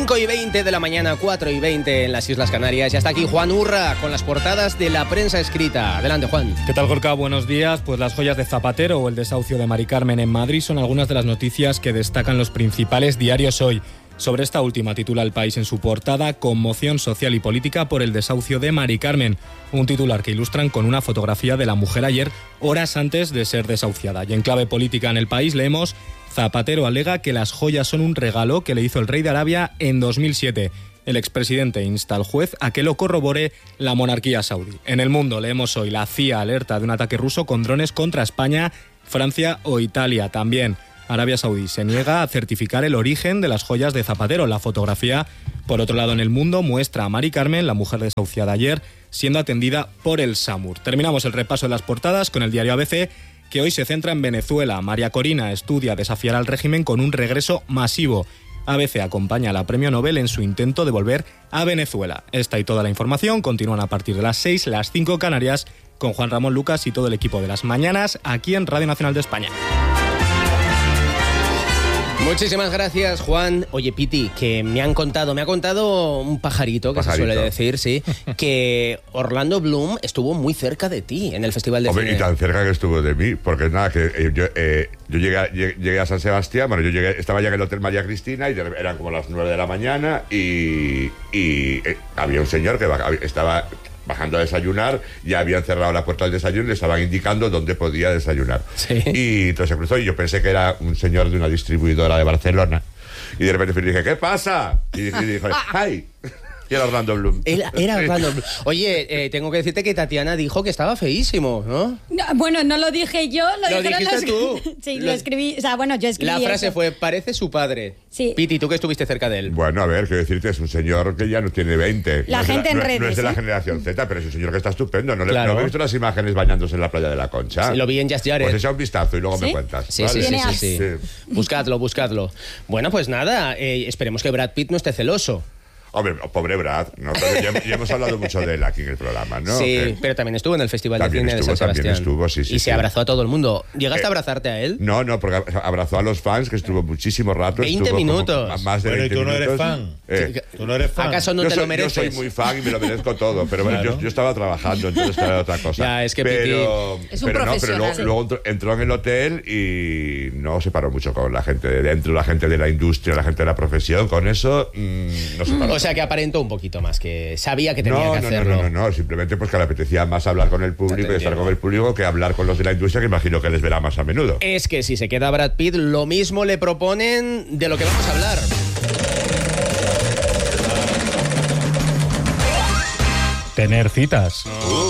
5:20 de la mañana, 4:20 en las Islas Canarias. Ya está aquí Juan Urra con las portadas de la prensa escrita. Adelante, Juan. ¿Qué tal, Gorka? Buenos días. Pues las joyas de Zapatero o el desahucio de Mari Carmen en Madrid son algunas de las noticias que destacan los principales diarios hoy. Sobre esta última titula El País en su portada: conmoción social y política por el desahucio de Mari Carmen. Un titular que ilustran con una fotografía de la mujer ayer, horas antes de ser desahuciada. Y en clave política en El País leemos: Zapatero alega que las joyas son un regalo que le hizo el rey de Arabia en 2007. El expresidente insta al juez a que lo corrobore la monarquía saudí. En El Mundo leemos hoy: la CIA alerta de un ataque ruso con drones contra España, Francia o Italia. También Arabia Saudí se niega a certificar el origen de las joyas de Zapatero. La fotografía, por otro lado, en El Mundo muestra a Mari Carmen, la mujer desahuciada ayer, siendo atendida por el SAMUR. Terminamos el repaso de las portadas con el diario ABC, que hoy se centra en Venezuela. María Corina estudia desafiar al régimen con un regreso masivo. ABC acompaña a la Premio Nobel en su intento de volver a Venezuela. Esta y toda la información continúan a partir de las 6, las 5 Canarias, con Juan Ramón Lucas y todo el equipo de Las Mañanas, aquí en Radio Nacional de España. Muchísimas gracias, Juan. Oye, Piti, que me ha contado un pajarito, que se suele decir, sí, que Orlando Bloom estuvo muy cerca de ti en el Festival de Cine. Y tan cerca que estuvo de mí, porque nada, que yo llegué a San Sebastián, bueno, estaba ya en el Hotel María Cristina y eran como las 9 de la mañana y había un señor que estaba bajando a desayunar, ya habían cerrado la puerta del desayuno y le estaban indicando dónde podía desayunar. Sí. Y entonces se cruzó y yo pensé que era un señor de una distribuidora de Barcelona y de repente dije: ¿qué pasa? Y dijo: ¡ay! Y era Orlando Bloom. Era Orlando Bloom. Oye, tengo que decirte que Tatiana dijo que estaba feísimo, ¿no? No, bueno, no lo dije yo, ¿Lo dijiste tú? Sí, lo escribí, o sea, bueno, yo escribí La frase eso. fue: parece su padre. Sí. Piti, tú que estuviste cerca de él. Bueno, a ver, quiero decirte, es un señor que ya no tiene 20. La gente en redes, no es de la ¿eh? generación Z, pero es un señor que está estupendo. ¿No Claro. he visto las imágenes bañándose en la playa de la Concha? Sí, lo vi en Just Jared. Pues echa un vistazo y luego ¿Sí? me cuentas. Sí, ¿vale? sí. Buscadlo. Bueno, pues nada, esperemos que Brad Pitt no esté celoso. Hombre, pobre Brad, ¿no? Pero ya hemos hablado mucho de él aquí en el programa, ¿no? Sí, pero también estuvo en el Festival de Cine de San Sebastián. Sí, y se abrazó a todo el mundo. ¿Llegaste a abrazarte a él? No, porque abrazó a los fans, que estuvo muchísimo rato. 20 minutos. Más de 20 Bueno, ¿y tú no minutos. eres fan? ¿Tú no eres fan? ¿Acaso no te lo mereces? Yo soy muy fan y me lo merezco todo, pero bueno, Claro. yo estaba trabajando, entonces era otra cosa. Ya, es que Es un profesional. Pero luego entró en el hotel y no se paró mucho con la gente de dentro, la gente de la industria, la gente de la profesión. Con eso no se paró. O sea, que aparentó un poquito más, que sabía que tenía que hacerlo. No, simplemente pues que le apetecía más hablar con el público y estar con el público que hablar con los de la industria, que imagino que les verá más a menudo. Es que si se queda Brad Pitt, lo mismo le proponen de lo que vamos a hablar. Tener citas.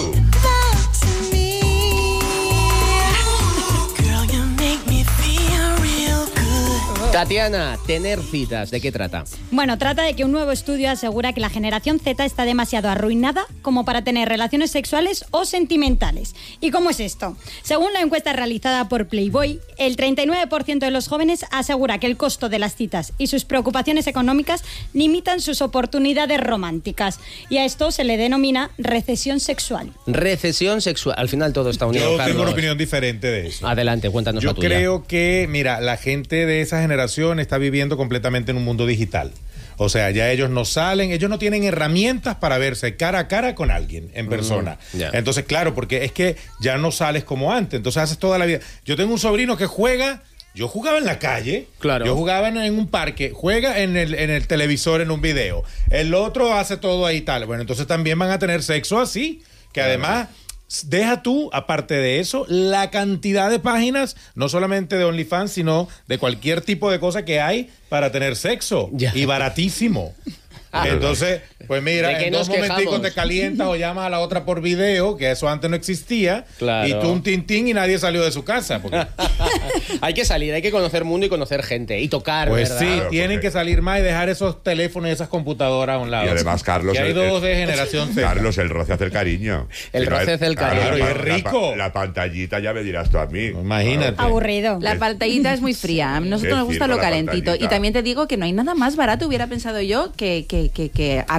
Tatiana, tener citas, ¿de qué trata? Bueno, trata de que un nuevo estudio asegura que la generación Z está demasiado arruinada como para tener relaciones sexuales o sentimentales. ¿Y cómo es esto? Según la encuesta realizada por Playboy, el 39% de los jóvenes asegura que el costo de las citas y sus preocupaciones económicas limitan sus oportunidades románticas. Y a esto se le denomina recesión sexual. Recesión sexual. Al final todo está unido, Yo Carlos. tengo una opinión diferente de eso. Adelante, cuéntanos Yo la tuya. creo que, mira, la gente de esa generación está viviendo completamente en un mundo digital. O sea, ya ellos no salen, ellos no tienen herramientas para verse cara a cara con alguien en persona. Ya. Entonces, claro, porque es que ya no sales como antes, entonces haces toda la vida. Yo tengo un sobrino que juega, yo jugaba en la calle, Claro. yo jugaba en un parque, juega en el televisor en un video, el otro hace todo ahí y tal. Bueno, entonces también van a tener sexo así, que además... Deja tú, aparte de eso, la cantidad de páginas, no solamente de OnlyFans, sino de cualquier tipo de cosa que hay para tener sexo. Ya. Y baratísimo. Entonces, pues ¿De mira, qué en nos 2 momenticos quejamos? te calientas o llamas a la otra por video, que eso antes no existía, Claro. y tú un tintín y nadie salió de su casa. Porque, Hay que salir, hay que conocer mundo y conocer gente. Y tocar, pues ¿verdad? sí, Claro, tienen porque- que salir más y dejar esos teléfonos y esas computadoras a un lado. Y además, Carlos... Que hay dos de generación Z. Carlos, el roce hace el cariño. El Si no roce es- hace el cariño. Claro, y es la rico. La pantallita ya me dirás tú a mí. Imagínate. Aburrido. La pantallita es muy fría. A nosotros Qué nos gusta circo lo la calentito. pantallita. Y también te digo que no hay nada más barato, hubiera pensado yo, que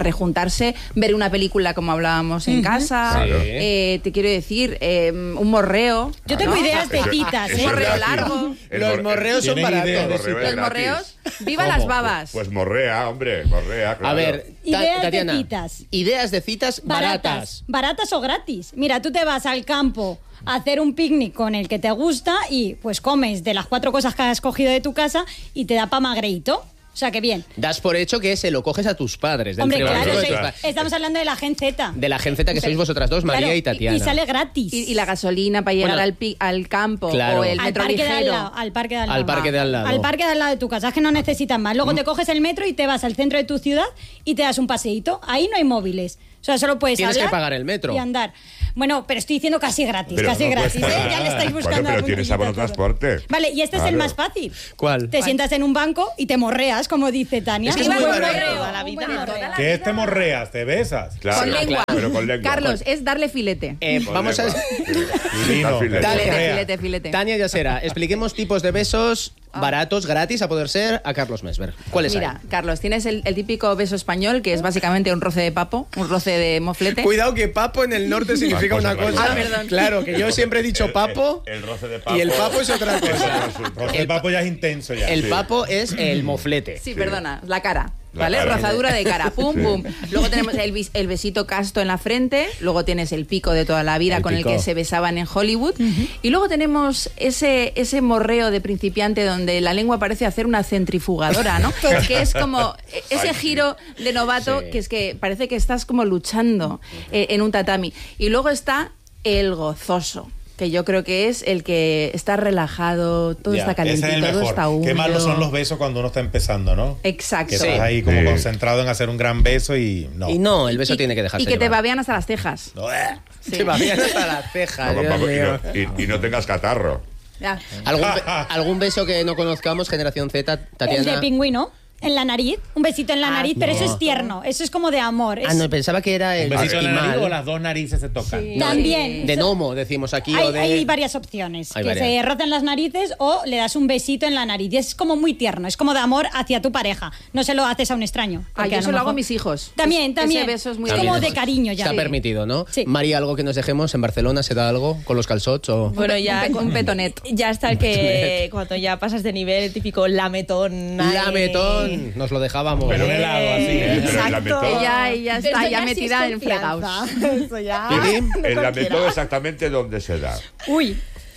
rejuntarse, ver una película como hablábamos en casa, te quiero decir, un morreo. Yo tengo ideas de citas, un morreo largo. Los morreos son baratos. Los morreos, ¡viva las babas! Pues morrea, hombre, morrea, claro. A ver, ideas Tatiana, de citas. Ideas de citas baratas. Baratas o gratis. Mira, tú te vas al campo a hacer un picnic con el que te gusta y pues comes de las 4 cosas que has cogido de tu casa y te da pa' magreito. O sea, que bien. Das por hecho que se lo coges a tus padres. Hombre, claro, estamos hablando de la Gen Z. De la Gen Z que sois vosotras dos, María Claro, y Tatiana. Y sale gratis. Y la gasolina para llegar al campo, claro. o el al metro parque de al ligero. lado, al parque de al lado. Al parque de al lado. Al parque de al lado de tu casa, es que no necesitas más. Luego te coges el metro y te vas al centro de tu ciudad y te das un paseíto. Ahí no hay móviles. O sea, solo puedes Tienes hablar que pagar el metro. y andar. Bueno, pero estoy diciendo casi gratis, Pero casi no gratis, cuesta ¿eh? nada. Ya le estáis buscando Bueno, pero tienes abono transporte. Vale, y este es el más fácil. ¿Cuál? Te sientas en un banco y te morreas, como dice Tania. Es que es muy Un buen barato. morreo, Toda la un vida. buen morreo. ¿Qué es te morreas? ¿Te besas? Claro, Con lengua. pero con lengua. Carlos, es darle filete. Vamos a... Divino. Filete, filete. Tania Yasera, expliquemos tipos de besos baratos, gratis, a poder ser, a Carlos Mesver. ¿Cuáles hay? Mira, Carlos, tienes el típico beso español, que es básicamente un roce de papo, un roce de moflete. Cuidado que papo en el norte significa una cosa. Ah, perdón. Claro, que yo siempre he dicho papo. El roce de papo. Y el papo es otra cosa. El papo ya es intenso ya. El papo es el moflete. Sí, perdona, la cara. La ¿Vale? cara. Rozadura de cara, pum, pum. Luego tenemos el besito casto en la frente, luego tienes el pico de toda la vida El con pico. el que se besaban en Hollywood, y luego tenemos ese morreo de principiante donde la lengua parece hacer una centrifugadora, ¿no? Que es como ese giro de novato, Sí. que es que parece que estás como luchando en un tatami. Y luego está el gozoso, que yo creo que es el que está relajado, todo Ya, está calentito, ese es el todo mejor. está húmedo. Qué malos son los besos cuando uno está empezando, ¿no? Exacto. Que estás ahí como Sí. concentrado en hacer un gran beso y no. Y no, el beso tiene que dejarse Y que te llevar. babean hasta las cejas. No, Sí. Te babean hasta la ceja. No, Dios vamos, mío. y no tengas catarro. Ya. ¿Algún beso que no conozcamos, generación Z, El Tatiana? de pingüino, en la nariz, un besito en la nariz, pero eso es tierno, eso es como de amor. Ah, no, pensaba que era ¿Un el besito en la nariz esquimal. o las dos narices se tocan? Sí. También. De gnomo, decimos aquí. Hay, o de... hay varias opciones, Hay que varias. se rozan las narices o le das un besito en la nariz. Y es como muy tierno, es como de amor hacia tu pareja. No se lo haces a un extraño. porque Yo a se lo hago mejor- a mis hijos. También, también. Ese beso es muy Es como También. de cariño ya. Está Sí. permitido, ¿no? Sí. María, ¿algo que nos dejemos en Barcelona? ¿Se da algo con los calzots o...? Bueno, ya Un petonet. ya está el que cuando ya pasas de nivel, el típico lametón. ahí. ¡Lametón! Nos lo dejábamos. Pero un helado así, ¿eh? Pero el Exacto. lametón- Ella Eso está ya sí metida es en fregados. confianza. Eso ya. ¿Piti? El cualquiera. lametón exactamente dónde se da. Uy,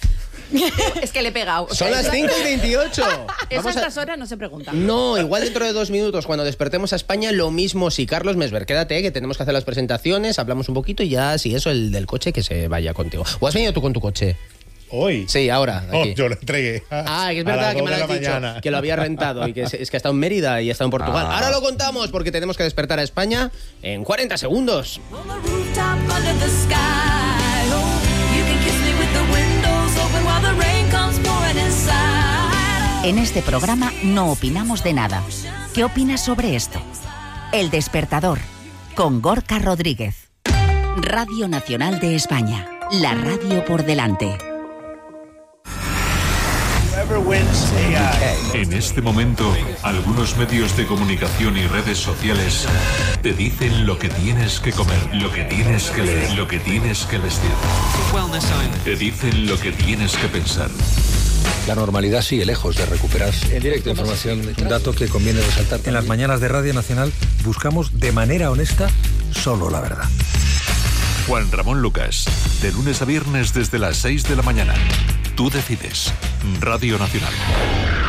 Es que le he pegado. O sea, Son las 5:28. Eso a Vamos a... estas horas no se pregunta. No, igual dentro de 2 minutos, cuando despertemos a España, lo mismo. Sí, Carlos Mesver, quédate, que tenemos que hacer las presentaciones, hablamos un poquito y ya, si eso, el del coche, que se vaya contigo. ¿O has venido tú con tu coche? Hoy. Sí, ahora. Oh, Aquí. yo lo entregué. Ah, que es a las verdad que 2 me lo de has la dicho, mañana. que lo había rentado y que es que ha estado en Mérida y ha estado en Portugal. Ah. Ahora lo contamos porque tenemos que despertar a España en 40 segundos. On the rooftop under the sky. Oh, you can kiss me with the windows open while the rain comes pouring inside. En este programa no opinamos de nada. ¿Qué opinas sobre esto? El Despertador, con Gorka Rodríguez. Radio Nacional de España. La radio por delante. En este momento, algunos medios de comunicación y redes sociales te dicen lo que tienes que comer, lo que tienes que leer, lo que tienes que vestir. Te dicen lo que tienes que pensar. La normalidad sigue lejos de recuperarse. En directo, información, un dato que conviene resaltar. En las mañanas de Radio Nacional buscamos de manera honesta solo la verdad. Juan Ramón Lucas, de lunes a viernes desde las 6 de la mañana. Tú decides. Radio Nacional.